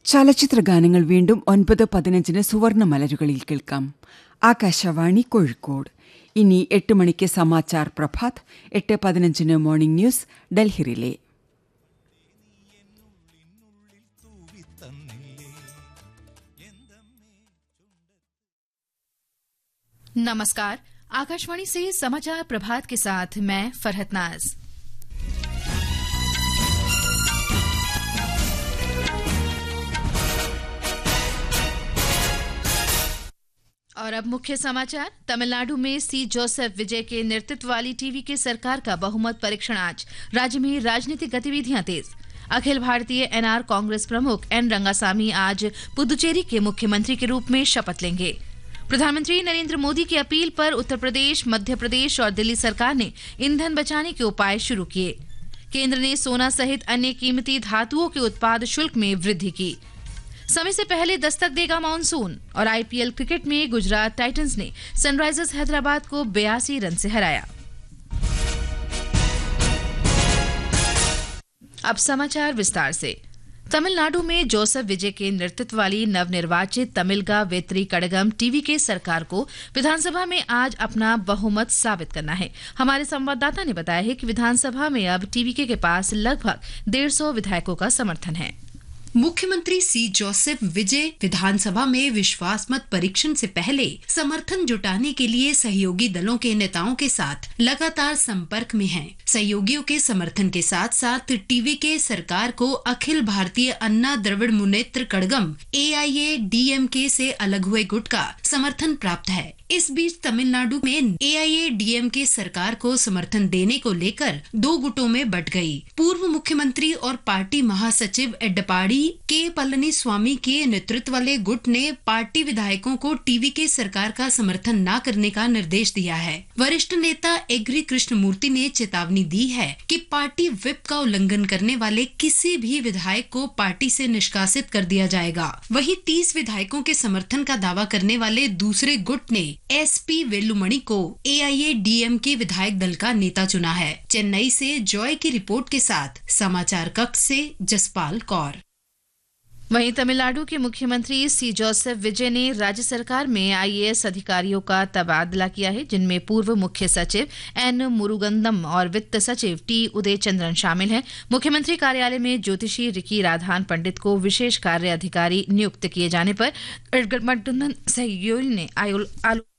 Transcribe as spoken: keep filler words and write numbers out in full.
ചലച്ചിത്ര ഗാനങ്ങൾ വീണ്ടും ഒൻപത് പതിനഞ്ചിന് സുവർണ മലരുകളിൽ കേൾക്കാം. ആകാശവാണി കോഴിക്കോട്. ഇനി എട്ട് മണിക്ക് സമാചാർ പ്രഭാത്, എട്ട് പതിനഞ്ചിന് മോർണിംഗ് ന്യൂസ് ഡൽഹി റിലേ. नमस्कार, आकाशवाणी से समाचार प्रभात के साथ मैं फरहत नाज। और अब मुख्य समाचार। तमिलनाडु में सी जोसेफ विजय के नेतृत्व वाली टीवी के सरकार का बहुमत परीक्षण आज। राज्य में राजनीतिक गतिविधियां तेज। अखिल भारतीय एनआर कांग्रेस प्रमुख एन रंगासामी आज पुदुचेरी के मुख्यमंत्री के रूप में शपथ लेंगे। प्रधानमंत्री नरेंद्र मोदी की अपील पर उत्तर प्रदेश, मध्य प्रदेश और दिल्ली सरकार ने ईंधन बचाने के उपाय शुरू किए। केंद्र ने सोना सहित अन्य कीमती धातुओं के उत्पाद शुल्क में वृद्धि की। समय से पहले दस्तक देगा मानसून। और आईपीएल क्रिकेट में गुजरात टाइटंस ने सनराइजर्स हैदराबाद को बयासी रन से हराया। अब समाचार विस्तार से। तमिलनाडु में जोसेफ विजय के नेतृत्व वाली नवनिर्वाचित तमिलगा वेत्री कड़गम टीवी के सरकार को विधानसभा में आज अपना बहुमत साबित करना है। हमारे संवाददाता ने बताया है कि विधानसभा में अब टीवीके के पास लगभग डेढ़ सौ विधायकों का समर्थन है। मुख्यमंत्री सी जोसेफ विजय विधानसभा में विश्वास मत परीक्षण से पहले समर्थन जुटाने के लिए सहयोगी दलों के नेताओं के साथ लगातार संपर्क में हैं। सहयोगियों के समर्थन के साथ साथ टीवी के सरकार को अखिल भारतीय अन्ना द्रविड़ मुनेत्र कड़गम ए आई ए डी एम के से अलग हुए गुट का समर्थन प्राप्त है। इस बीच तमिलनाडु में ए आई ए डी एम के सरकार को समर्थन देने को लेकर दो गुटों में बंट गई। पूर्व मुख्यमंत्री और पार्टी महासचिव एडप्पाडी के पलनीस्वामी के नेतृत्व वाले गुट ने पार्टी विधायकों को टीवी के सरकार का समर्थन न करने का निर्देश दिया है। वरिष्ठ नेता एग्री कृष्णमूर्ति ने चेतावनी दी है कि पार्टी व्हिप का उल्लंघन करने वाले किसी भी विधायक को पार्टी से निष्कासित कर दिया जाएगा। वहीं तीस विधायकों के समर्थन का दावा करने वाले दूसरे गुट ने एस पी वेलुमणि को ए आई ए डी एम के विधायक दल का नेता चुना है। चेन्नई से जॉय की रिपोर्ट के साथ समाचार कक्ष से जसपाल कौर। वहीं तमिलनाडु के मुख्यमंत्री सी जोसेफ विजय ने राज्य सरकार में आई ए एस अधिकारियों का तबादला किया है, जिनमें पूर्व मुख्य सचिव एन मुरुगंदम और वित्त सचिव टी उदय चंद्रन शामिल हैं। मुख्यमंत्री कार्यालय में ज्योतिषी रिकी राधान पंडित को विशेष कार्य अधिकारी नियुक्त किए जाने पर गठबंधन सहयोगी ने आलोचना